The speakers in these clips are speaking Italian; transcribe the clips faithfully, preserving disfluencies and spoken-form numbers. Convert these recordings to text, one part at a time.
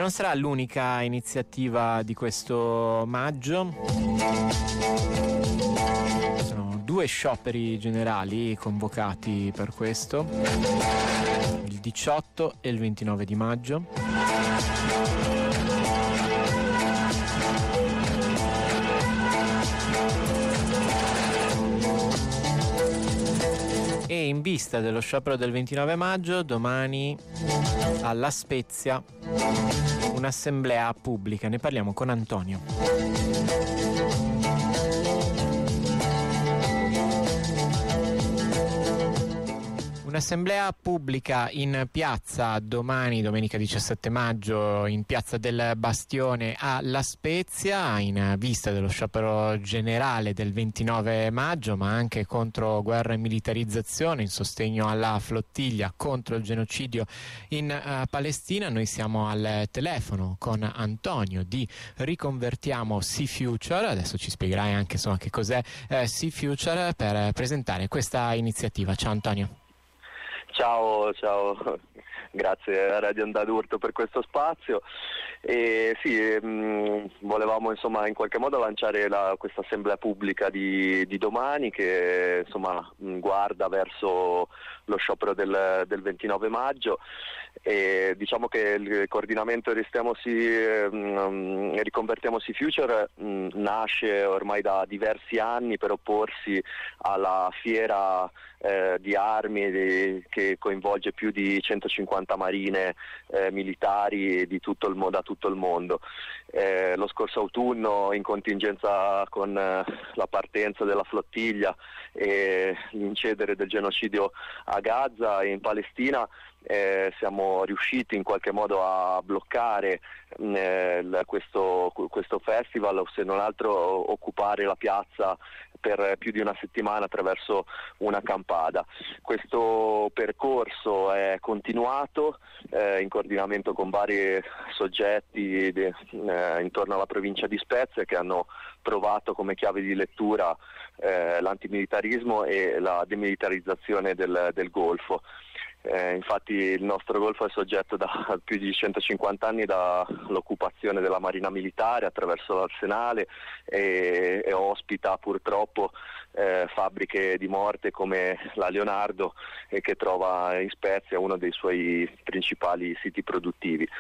non sarà l'unica iniziativa di questo maggio. Sono due scioperi generali convocati per questo, il diciotto e il ventinove di maggio. E in vista dello sciopero del ventinove maggio, domani a La Spezia un'assemblea pubblica. Ne parliamo con Antonio. Un'assemblea pubblica in piazza domani, domenica diciassette maggio, in piazza del Bastione a La Spezia, in vista dello sciopero generale del ventinove maggio, ma anche contro guerra e militarizzazione, in sostegno alla flottiglia, contro il genocidio in uh, Palestina. Noi siamo al telefono con Antonio di Riconvertiamo Sea Future. Adesso ci spiegherai anche insomma che cos'è eh, Sea Future per presentare questa iniziativa. Ciao Antonio. Ciao, ciao, grazie a Radio Onda d'Urto per questo spazio. E sì, mh, volevamo insomma in qualche modo lanciare la, questa assemblea pubblica di, di domani che insomma mh, guarda verso lo sciopero del, del ventinove maggio, e diciamo che il coordinamento Restiamo Sea, mh, Riconvertiamo Sea Future mh, nasce ormai da diversi anni per opporsi alla fiera Eh, di armi di, che coinvolge più di centocinquanta marine eh, militari di tutto il, da tutto il mondo. Eh, lo scorso autunno, in contingenza con eh, la partenza della flottiglia e l'incedere del genocidio a Gaza e in Palestina, eh, siamo riusciti in qualche modo a bloccare eh, questo, questo festival, o se non altro occupare la piazza per più di una settimana attraverso una campada. Questo percorso è continuato eh, in coordinamento con vari soggetti de, eh, intorno alla provincia di Spezia, che hanno trovato come chiave di lettura eh, l'antimilitarismo e la demilitarizzazione del, del Golfo. Eh, infatti il nostro Golfo è soggetto da più di centocinquanta anni dall'occupazione della Marina Militare attraverso l'Arsenale e, e ospita purtroppo eh, fabbriche di morte come la Leonardo, e che trova in Spezia uno dei suoi principali siti produttivi.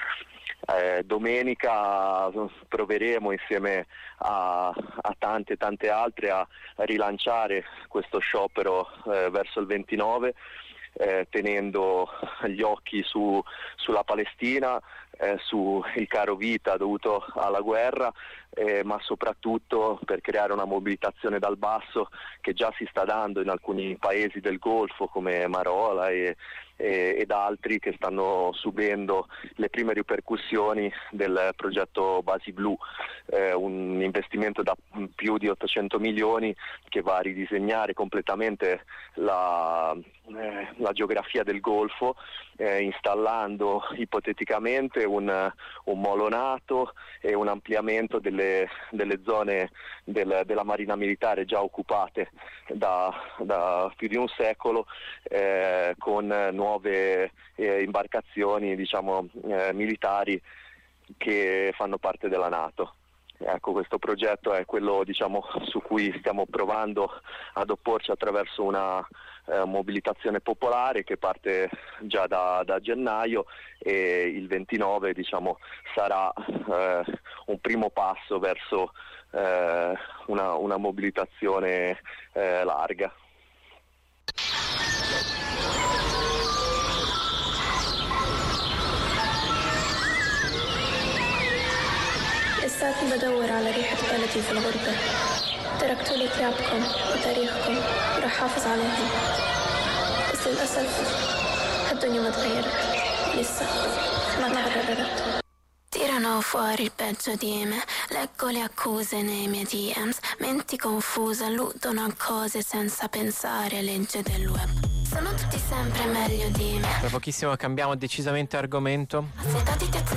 Eh, domenica proveremo insieme a, a tante tante altre a rilanciare questo sciopero eh, verso il ventinove, Eh, tenendo gli occhi su, sulla Palestina, eh, sul caro vita dovuto alla guerra, eh, ma soprattutto per creare una mobilitazione dal basso che già si sta dando in alcuni paesi del Golfo come Marola e, e, ed altri, che stanno subendo le prime ripercussioni del progetto Basi Blu, eh, un investimento da più di ottocento milioni che va a ridisegnare completamente la, eh, la geografia del Golfo, eh, installando ipoteticamente un, un molo NATO e un ampliamento delle, delle zone del, della Marina Militare già occupate da, da più di un secolo, eh, con nuove eh, imbarcazioni diciamo eh, militari che fanno parte della NATO. Ecco, questo progetto è quello diciamo su cui stiamo provando ad opporci attraverso una eh, mobilitazione popolare che parte già da, da gennaio, e il ventinove diciamo sarà eh, un primo passo verso eh, una, una mobilitazione eh, larga. لساتني بدور على ريحة بلدي في الغربة. تركتوا لي كلابكم وتاريخكم وراح حافظ عليهم، بس للأسف الدنيا ما تغيرت لسه، ما تحررت. Tirano fuori il peggio di me, leggo le accuse nei miei D Ms, menti confuse, alludono a cose senza pensare, legge del web. Sono tutti sempre meglio di me. Tra pochissimo cambiamo decisamente argomento. Assetati